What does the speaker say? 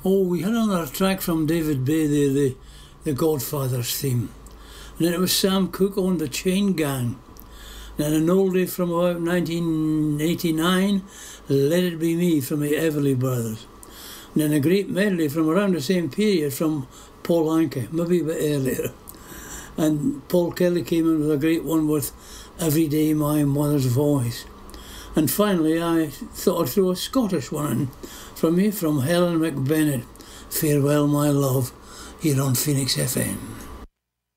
Oh, we had another track from David Bay there, the Godfather's theme. And then it was Sam Cooke on the Chain Gang. And an oldie from about 1989, Let It Be Me from the Everly Brothers. And then a great medley from around the same period from Paul Anka, maybe a bit earlier. And Paul Kelly came in with a great one with Every Day My Mother's Voice. And finally I thought I'd throw a Scottish one in from Helen McBennett, Farewell My Love, here on Phoenix FM.